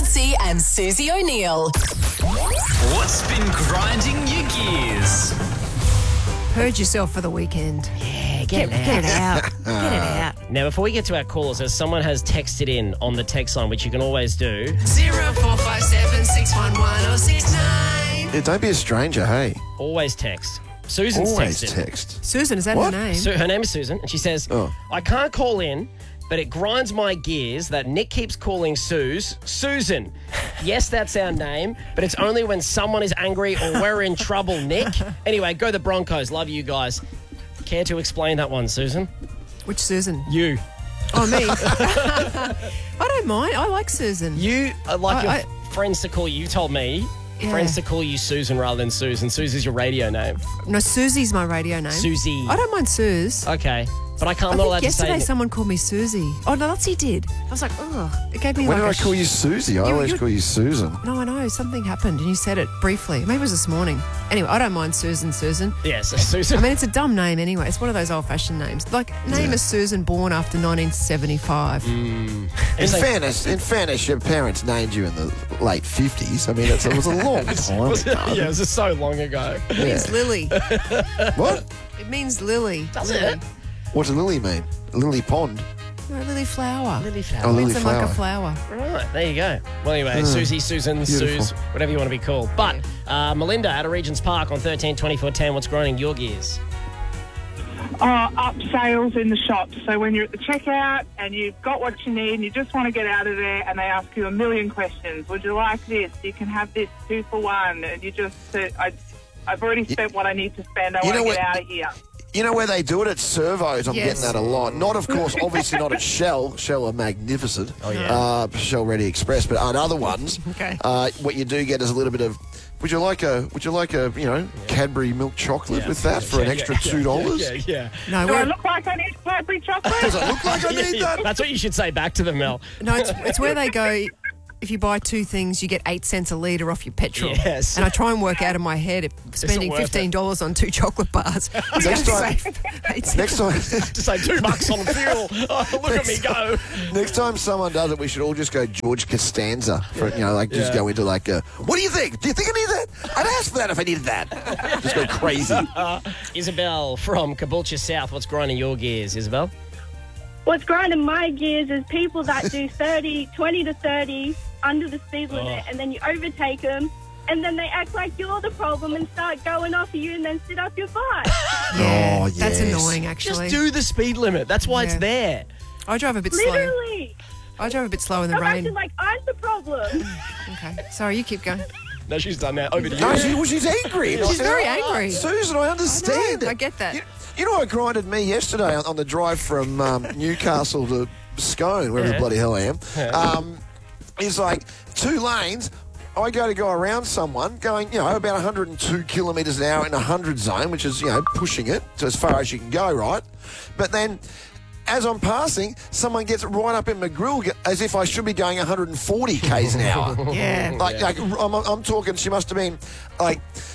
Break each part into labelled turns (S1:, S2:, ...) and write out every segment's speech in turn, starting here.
S1: Budsy and Susie O'Neill.
S2: What's been grinding your gears?
S3: Purge yourself for the weekend.
S4: Yeah,
S3: Get it out. Get it out.
S4: Now, before we get to our callers, as someone has texted in on the text line, which you can always do.
S3: 0457 611 069.
S5: Yeah, don't be a stranger, hey.
S4: Always text. Susan's
S5: Always
S4: texted.
S5: text.
S3: Susan, is that
S5: What?
S3: her name?
S4: Her name is Susan, and she says, I can't call in, but it grinds my gears that Nick keeps calling Susan. Yes, that's our name, but it's only when someone is angry or we're in trouble, Nick. Anyway, go the Broncos. Love you guys. Care to explain that one, Susan?
S3: Which Susan?
S4: You.
S3: Oh, me? I don't mind. I like Susan.
S4: You like your friends to call you. You told me.
S3: Yeah.
S4: Friends to call you Susan rather than Susan. Susie's your radio name.
S3: No, Susie's my radio name.
S4: Susie.
S3: I don't mind Suze.
S4: Okay. But I'm not
S3: I
S4: allowed
S3: think
S4: to say...
S3: yesterday someone called me Susie. Oh, no, that's he did. I was like, oh, it gave me
S5: When
S3: like
S5: did I call you Susie? I always call you Susan.
S3: No, I know. Something happened and you said it briefly. Maybe it was this morning. Anyway, I don't mind Susan.
S4: Yes, Susan.
S3: I mean, it's a dumb name anyway. It's one of those old-fashioned names. Like, name a Susan born after 1975.
S5: In fairness, your parents named you in the late 50s. I mean, it was a long time ago.
S4: Yeah, it was so long ago.
S3: It means lily.
S5: What?
S3: It means lily.
S4: Does
S3: lily.
S4: it?
S5: What does lily mean? Lily pond?
S3: No, lily flower.
S4: Lily flower.
S5: Oh, lily
S3: Means like a
S5: flower.
S3: flower.
S4: Right, there you go. Well, anyway, Susie, Susan,
S5: beautiful.
S4: Suze, whatever you want to be called. But Melinda at Regent's Park on 13 24 10, what's grinding your gears?
S6: Up sales in the shops. So when you're at the checkout and you've got what you need and you just want to get out of there and they ask you a million questions. Would you like this? You can have this 2 for 1. And you just say, I've already spent what I need to spend. I want to get out of here.
S5: You know where they do it? At servos. I'm
S3: Yes.
S5: getting that a lot. Not, of course, obviously not at Shell. Shell are magnificent.
S4: Oh, yeah.
S5: Shell Ready Express. But at other ones,
S3: Okay.
S5: what you do get is a little bit of... Would you like a Cadbury milk chocolate with that for an extra $2?
S4: Yeah.
S3: No,
S6: Do I look like I need Cadbury chocolate?
S5: Does it look like I need that?
S4: That's what you should say back to them, Mel.
S3: no, it's where they go. If you buy 2 things, you get 8 cents a litre off your petrol.
S4: Yes.
S3: And I try and work out in my head if spending
S4: worth it?
S3: $15 on 2 chocolate bars.
S5: Next time- Next time,
S4: To say $2 on fuel. Oh, look at me go.
S5: next time someone does it, we should all just go George Costanza for just go into like, what do you think? Do you think I need that? I'd ask for that if I needed that. Just go crazy.
S4: Isabel from Caboolture South, what's grinding your gears, Isabel?
S7: What's grinding my gears is people that do 20 to 30 under the speed limit and then you overtake them and then they act like you're the problem and start going off you and then sit up your butt.
S3: Yeah,
S5: Oh,
S3: that's
S5: yes.
S3: annoying, actually.
S4: Just do the speed limit. That's why it's
S3: Yeah.
S4: there.
S3: I drive a bit slow.
S7: Literally.
S3: I drive a bit slow in the
S7: I'm acting
S3: rain.
S7: like I'm the problem.
S3: Okay. Sorry, you keep going.
S4: No, she's done that. Over to you.
S5: No, she's angry.
S3: She's very angry.
S5: Susan, I understand.
S3: I get that.
S5: You know what grinded me yesterday on the drive from Newcastle to Scone, wherever the bloody hell I am? It's like 2 lanes. I go around someone going, about 102 kilometres an hour in a 100 zone, which is, pushing it to as far as you can go, right? But then as I'm passing, someone gets right up in my grill as if I should be going 140 k's an hour.
S3: Yeah.
S5: I'm talking, she must have been like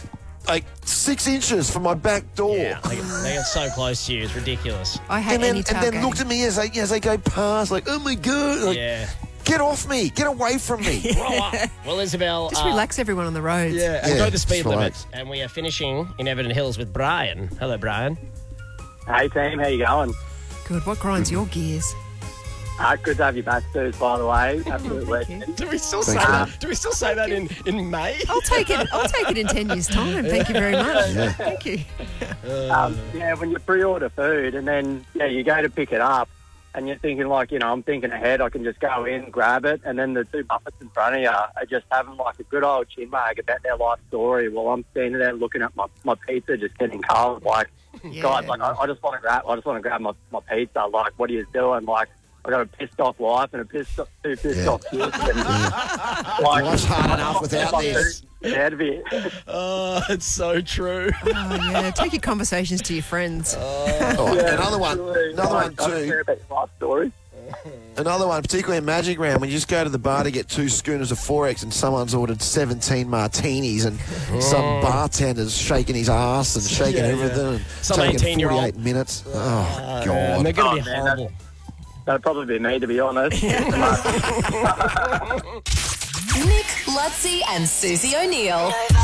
S5: 6 inches from my back door.
S4: Yeah, they get so close to you. It's ridiculous.
S3: I hate
S5: And
S3: any
S5: then looked at me as they go past, like, oh my God. Like,
S4: Yeah.
S5: get off me. Get away from me.
S4: Grow up. Well, Isabel.
S3: Just relax everyone on the roads.
S4: Yeah, and
S5: Yeah,
S4: go the speed
S5: just
S4: limit.
S5: relax.
S4: And we are finishing in Everton Hills with Brian. Hello, Brian.
S8: Hey team, how you going?
S3: Good. What grinds your gears?
S8: Good to have you back, Suze, by the way. Absolute
S3: Thank you.
S8: legend.
S4: Do we still
S5: Thanks,
S4: say
S5: man.
S4: that? Do we still say that in May?
S3: I'll take it in 10 years' time. Thank you very much.
S5: Yeah.
S3: Thank you.
S8: When you pre-order food and then you go to pick it up and you're thinking like, I'm thinking ahead, I can just go in, grab it, and then the 2 Muppets in front of you are just having like a good old chin wag about their life story while I'm standing there looking at my pizza just getting cold. Like,
S3: Yeah.
S8: God, like I just want to grab my pizza. Like, what are you doing? Like, I got a pissed off wife and two pissed off kids. And, like,
S5: Life's hard enough without this.
S8: Out of it.
S4: Oh, it's so true.
S3: Oh, yeah. Take your conversations to your friends.
S5: Oh, another one
S8: I don't
S5: too.
S8: care about your life story.
S5: Another one, particularly in Magic Round, when you just go to the bar to get 2 schooners of 4X and someone's ordered 17 martinis and some bartender's shaking his ass and shaking everything and
S4: Some
S5: taking
S4: 18-year-old.
S5: 48 minutes. Oh, God.
S4: And they're going to
S8: Oh,
S4: be
S8: man,
S4: horrible.
S8: That'd probably be me, to be honest.
S1: Lutzi and Susie O'Neill.